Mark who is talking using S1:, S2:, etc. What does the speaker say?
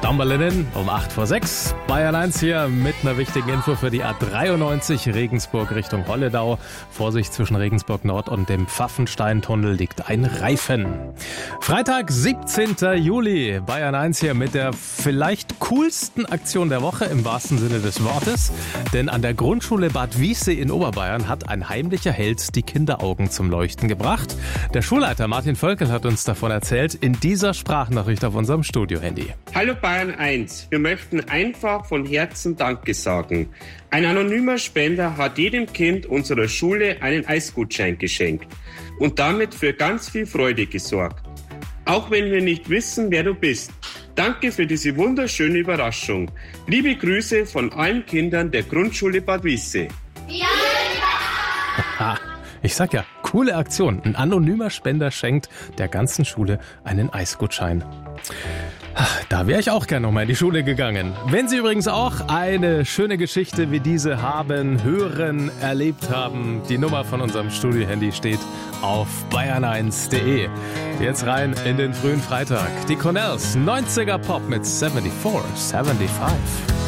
S1: Cumberland um 8:06 Bayern 1 hier mit einer wichtigen Info für die A93 Regensburg Richtung Holledau. Vorsicht, zwischen Regensburg Nord und dem Pfaffensteintunnel liegt ein Reifen. Freitag, 17. Juli. Bayern 1 hier mit der vielleicht coolsten Aktion der Woche im wahrsten Sinne des Wortes. Denn an der Grundschule Bad Wiessee in Oberbayern hat ein heimlicher Held die Kinderaugen zum Leuchten gebracht. Der Schulleiter Martin Völkel hat uns davon erzählt in dieser Sprachnachricht auf unserem Studio-Handy.
S2: Hallo Bayern 1, wir möchten einfach von Herzen Danke sagen. Ein anonymer Spender hat jedem Kind unserer Schule einen Eisgutschein geschenkt und damit für ganz viel Freude gesorgt. Auch wenn wir nicht wissen, wer du bist. Danke für diese wunderschöne Überraschung. Liebe Grüße von allen Kindern der Grundschule Bad Wiessee.
S1: Ja. Ich sag ja, coole Aktion. Ein anonymer Spender schenkt der ganzen Schule einen Eisgutschein. Da wäre ich auch gerne nochmal in die Schule gegangen. Wenn Sie übrigens auch eine schöne Geschichte wie diese haben, hören, erlebt haben, die Nummer von unserem Studio-Handy steht auf bayern1.de. Jetzt rein in den frühen Freitag. Die Cornells, 90er Pop mit 74, 75.